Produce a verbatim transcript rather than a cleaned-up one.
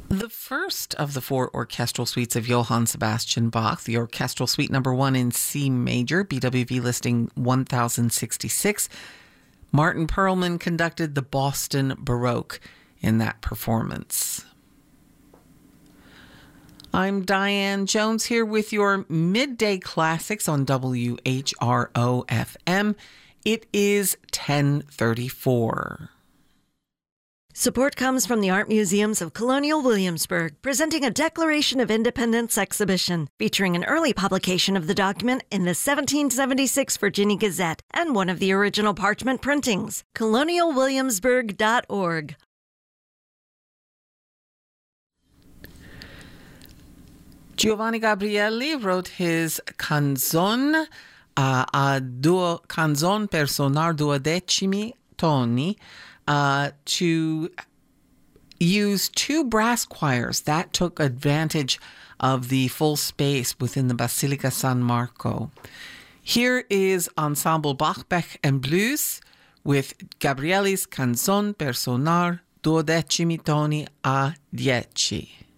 The first of the four orchestral suites of Johann Sebastian Bach, the orchestral suite number one in C major, B W V listing one thousand sixty-six. Martin Perlman conducted the Boston Baroque in that performance. I'm Diane Jones here with your midday classics on W H R O F M. It is ten thirty-four. Support comes from the Art Museums of Colonial Williamsburg, presenting a Declaration of Independence exhibition featuring an early publication of the document in the seventeen seventy-six Virginia Gazette and one of the original parchment printings. colonial williamsburg dot org. Giovanni Gabrieli wrote his canzone, uh, a duo, canzone per sonar duodecimi toni, uh, to use two brass choirs. That took advantage of the full space within the Basilica San Marco. Here is Ensemble Bach, Bec and Blues with Gabrieli's canzone per sonar duodecimi toni a dieci.